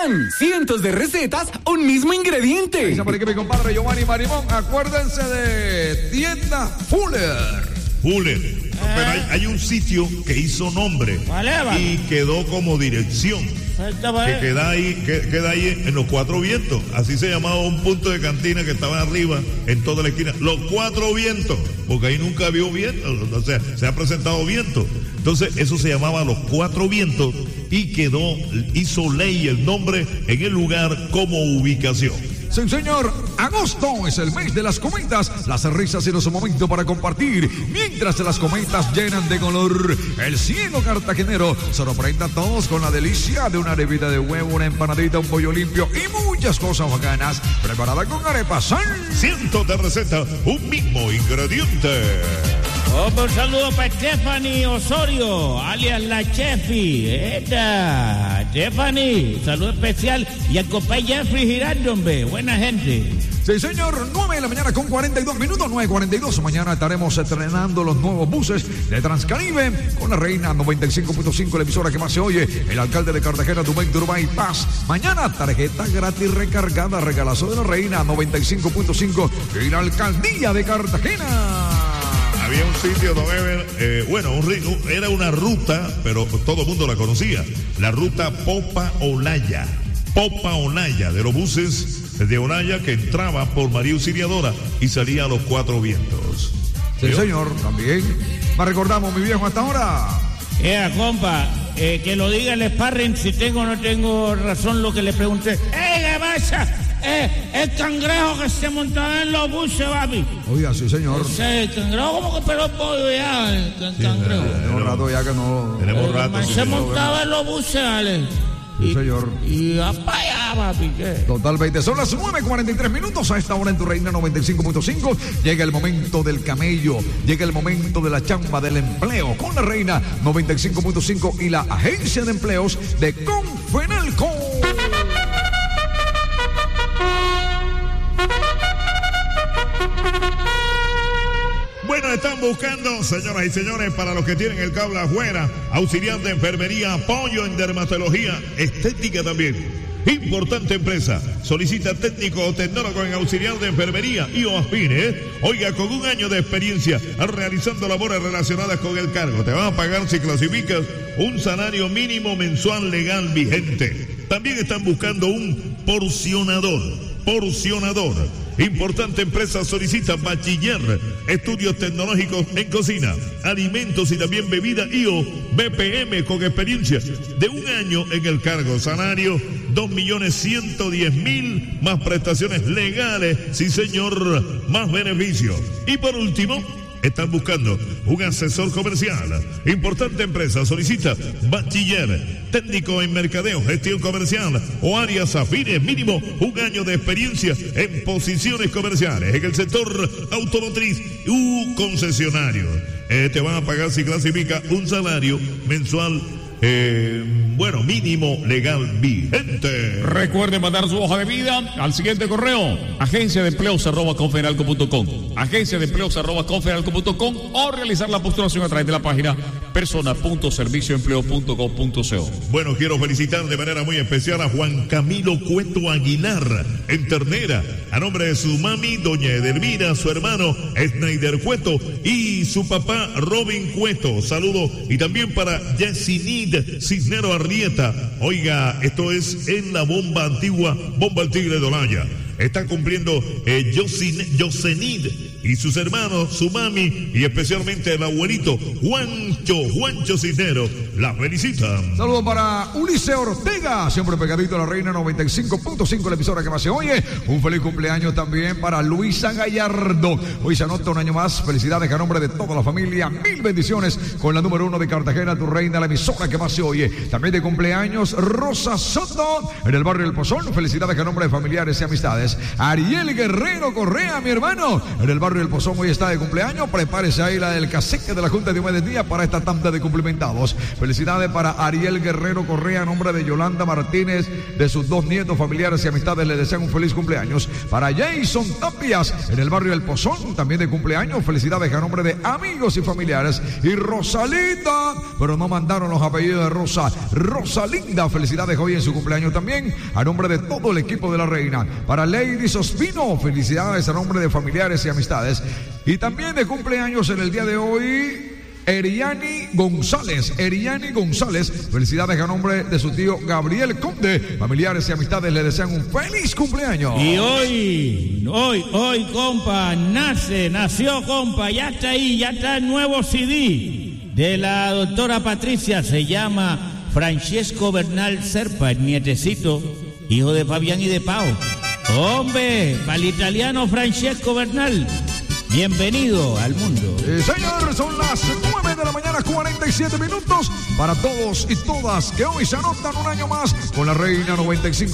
¡Bam! Cientos de recetas, un mismo ingrediente. Dice por aquí mi compadre Giovanni Marimón. Acuérdense de Tienda Fuller. Pero hay un sitio que hizo nombre y quedó como dirección. Que queda ahí en los Cuatro Vientos. Así se llamaba un punto de cantina que estaba arriba en toda la esquina. Los Cuatro Vientos, porque ahí nunca había viento, o sea, se ha presentado viento. Entonces eso se llamaba Los Cuatro Vientos y hizo ley el nombre en el lugar como ubicación. Sí, señor, agosto es el mes de las cometas. Las risas en su momento para compartir. Mientras las cometas llenan de color el cielo cartagenero, sorprenda a todos con la delicia de una arepita de huevo, una empanadita, un pollo limpio y muchas cosas bacanas. Preparada con arepa sal. Cientos de recetas, un mismo ingrediente. Un saludo para Stephanie Osorio, alias la Chefi. Stephanie, saludo especial. Y al compañero Jeffrey Girardo, hombre. Buena gente. Sí, señor, 9 de la mañana con 42 minutos, 9:42. Mañana estaremos estrenando los nuevos buses de Transcaribe con la Reina 95.5, la emisora que más se oye. El alcalde de Cartagena, Dubén Turbay Paz. Mañana, tarjeta gratis recargada, regalazo de la Reina 95.5 y la alcaldía de Cartagena. Había un sitio, don Ever, era una ruta, pero todo el mundo la conocía. La ruta Popa Olaya, de los buses de Olaya que entraba por María Auxiliadora y salía a los Cuatro Vientos. Sí, señor, también. ¿Me recordamos, mi viejo, hasta ahora? Compa, que lo diga el sparring si tengo o no tengo razón lo que le pregunté. ¿Qué pasa? El cangrejo que se montaba en los buses, papi. Oiga, sí, señor. El cangrejo como que peló pollo ya, el cangrejo. Tenemos rato ya que no... Tenemos rato. Se montaba en los buses, Ale. Sí, señor. Y allá, papi, ¿qué? Totalmente. Son las 9:43 minutos. A esta hora en tu Reina 95.5. Llega el momento del camello. Llega el momento de la chamba del empleo. Con la Reina 95.5 y la Agencia de Empleos de Confenalco. Bueno, están buscando, señoras y señores, para los que tienen el cable afuera, auxiliar de enfermería, apoyo en dermatología, estética también. Importante empresa. Solicita técnico o tecnólogo en auxiliar de enfermería y o aspire, Oiga, con un año de experiencia realizando labores relacionadas con el cargo. Te van a pagar, si clasificas, un salario mínimo mensual legal vigente. También están buscando un porcionador. Importante empresa solicita bachiller, estudios tecnológicos en cocina, alimentos y también bebida y/o BPM con experiencia de un año en el cargo. Salario 2.110.000 más prestaciones legales, sí señor, más beneficios. Y por último, están buscando un asesor comercial. Importante empresa solicita bachiller, técnico en mercadeo, gestión comercial o áreas afines, mínimo un año de experiencia en posiciones comerciales en el sector automotriz u concesionario. Te van a pagar, si clasifica, un salario mensual mínimo legal vigente. Recuerde mandar su hoja de vida al siguiente correo: agenciadeempleos@confenalco.com, agenciadeempleos@confenalco.com, o realizar la postulación a través de la página persona.servicioempleo.gov.co. Bueno, quiero felicitar de manera muy especial a Juan Camilo Cueto Aguilar en Ternera, a nombre de su mami, doña Edelmira, su hermano Snyder Cueto y su papá Robin Cueto. Saludo. Y también para Yesinid Cisnero Arrieta. Oiga, esto es en la bomba antigua, Bomba El Tigre de Olaya. Está cumpliendo Yosenid y sus hermanos, su mami y especialmente el abuelito Juancho Cisneros. La felicitan. Saludos para Ulises Ortega, siempre pegadito a la Reina 95.5, la emisora que más se oye. Un feliz cumpleaños también para Luisa Gallardo. Hoy se anota un año más. Felicidades a nombre de toda la familia. Mil bendiciones con la número 1 de Cartagena, tu Reina, la emisora que más se oye. También de cumpleaños Rosa Soto en el barrio El Pozón. Felicidades a nombre de familiares y amistades. Ariel Guerrero Correa, mi hermano, en el barrio barrio El Pozón hoy está de cumpleaños. Prepárese ahí la del cacique de la Junta de Diomedes Díaz para esta tanda de cumplimentados. Felicidades para Ariel Guerrero Correa, a nombre de Yolanda Martínez, de sus 2 nietos, familiares y amistades, le desean un feliz cumpleaños. Para Jason Tapias, en el barrio El Pozón, también de cumpleaños. Felicidades a nombre de amigos y familiares. Y Rosalita, pero no mandaron los apellidos de Rosa. Rosalinda, felicidades hoy en su cumpleaños también, a nombre de todo el equipo de la reina. Para Lady Sospino, felicidades a nombre de familiares y amistades. Y también de cumpleaños en el día de hoy, Eriani González, felicidades a nombre de su tío Gabriel Conde. Familiares y amistades le desean un feliz cumpleaños. Y hoy, compa, nació, compa, ya está ahí, ya está el nuevo CD de la doctora Patricia, se llama Francesco Bernal Serpa, el nietecito, hijo de Fabián y de Pau. Hombre, para el italiano Francesco Bernal, bienvenido al mundo. Señor, son las 9 de la mañana, 47 minutos. Para todos y todas que hoy se anotan un año más con la Reina 95.